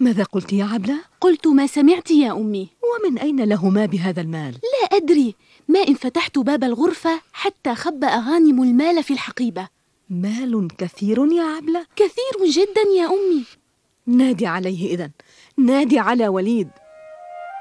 ماذا قلت يا عبلة؟ قلت ما سمعت يا أمي. ومن أين له ما بهذا المال؟ لا أدري، ما إن فتحت باب الغرفة حتى خبأ غانم المال في الحقيبة. مال كثير يا عبلة؟ كثير جدا يا أمي. نادي عليه إذن، نادي على وليد.